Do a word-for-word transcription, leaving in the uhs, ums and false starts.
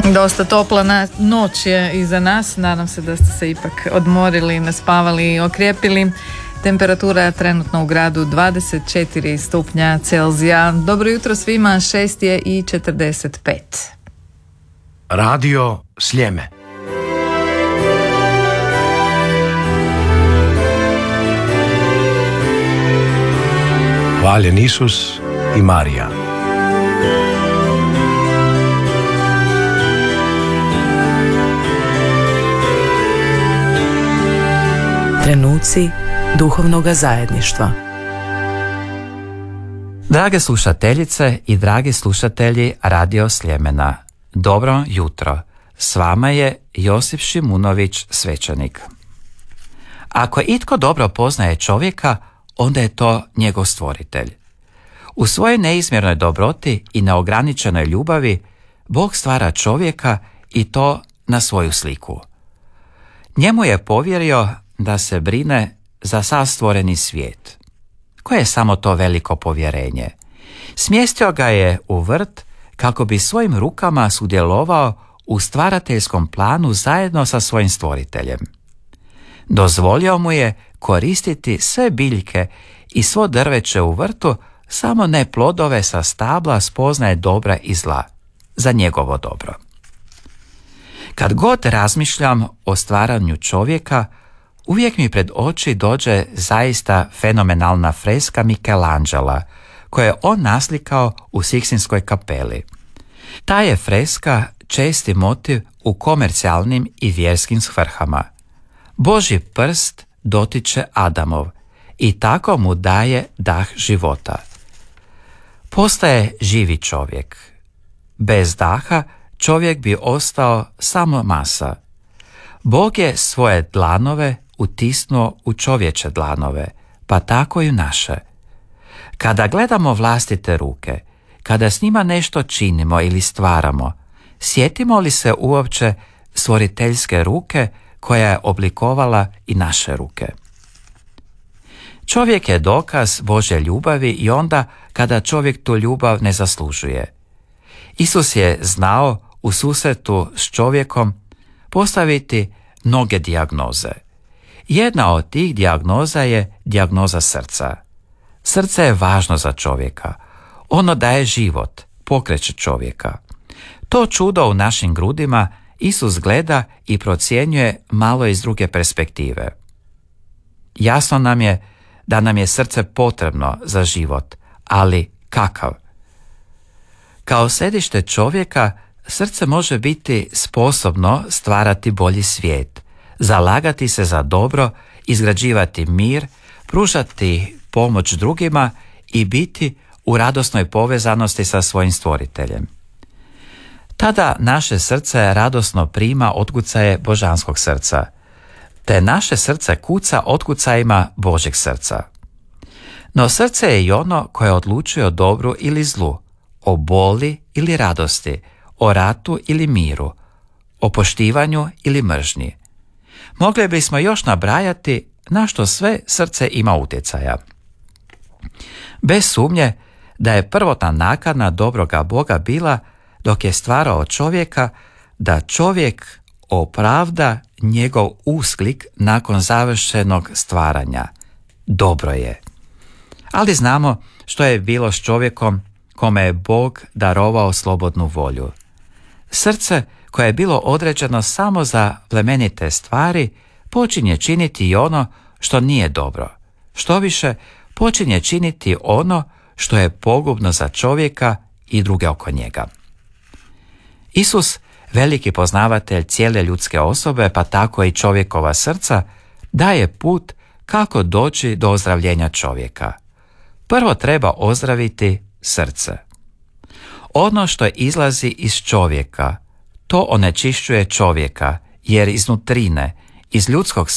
Dosta topla na, noć je iza nas. Nadam se da ste se ipak odmorili, naspavali i okrijepili. Temperatura trenutno u gradu dvadeset četiri stupnja Celzija. Dobro jutro svima, šest je i četrdeset pet. Radio Sljeme. Hvaljen Isus i Marija. Trenuci duhovnoga zajedništva. Drage slušateljice i dragi slušatelji Radio Sljemena, dobro jutro. S vama je Josip Šimunović, svećenik. Ako itko dobro poznaje čovjeka, onda je to njegov stvoritelj. U svojoj neizmjernoj dobroti i neograničenoj ljubavi Bog stvara čovjeka i to na svoju sliku. Njemu je povjerio da se brine za sav stvoreni svijet. Koje je samo to veliko povjerenje? Smjestio ga je u vrt kako bi svojim rukama sudjelovao u stvarateljskom planu zajedno sa svojim stvoriteljem. Dozvolio mu je koristiti sve biljke i svo drveće u vrtu, samo ne plodove sa stabla spoznaje dobra i zla, za njegovo dobro. Kad god razmišljam o stvaranju čovjeka, uvijek mi pred oči dođe zaista fenomenalna freska Michelangela, koju je on naslikao u Sikstinskoj kapeli. Ta je freska česti motiv u komercijalnim i vjerskim svrhama. Božji prst dotiče Adamov i tako mu daje dah života. Postaje živi čovjek. Bez daha čovjek bi ostao samo masa. Bog je svoje dlanove utisnuo u čovječe dlanove, pa tako i naše. Kada gledamo vlastite ruke, kada s njima nešto činimo ili stvaramo, sjetimo li se uopće stvoriteljske ruke koja je oblikovala i naše ruke? Čovjek je dokaz Božje ljubavi i onda kada čovjek tu ljubav ne zaslužuje. Isus je znao u susretu s čovjekom postaviti mnoge dijagnoze. Jedna od tih dijagnoza je dijagnoza srca. Srce je važno za čovjeka. Ono daje život, pokreće čovjeka. To čudo u našim grudima Isus gleda i procjenjuje malo iz druge perspektive. Jasno nam je da nam je srce potrebno za život, ali kakav? Kao središte čovjeka, srce može biti sposobno stvarati bolji svijet, zalagati se za dobro, izgrađivati mir, pružati pomoć drugima i biti u radosnoj povezanosti sa svojim stvoriteljem. Tada naše srce radosno prima otkucaje božanskog srca, te naše srce kuca otkucajima Božjeg srca. No srce je i ono koje odlučuje o dobru ili zlu, o boli ili radosti, o ratu ili miru, o poštivanju ili mržnji. Mogli bismo još nabrajati na što sve srce ima utjecaja. Bez sumnje da je prvotna nakana dobroga Boga bila, dok je stvarao čovjeka, da čovjek opravda njegov usklik nakon završenog stvaranja. Dobro je. Ali znamo što je bilo s čovjekom kome je Bog darovao slobodnu volju. Srce koje je bilo određeno samo za plemenite stvari počinje činiti i ono što nije dobro. Što više, počinje činiti ono što je pogubno za čovjeka i druge oko njega. Isus, veliki poznavatelj cijele ljudske osobe, pa tako i čovjekova srca, daje put kako doći do ozdravljenja čovjeka. Prvo treba ozdraviti srce. Ono što izlazi iz čovjeka, to onečišćuje čovjeka, jer iznutrine, iz ljudskog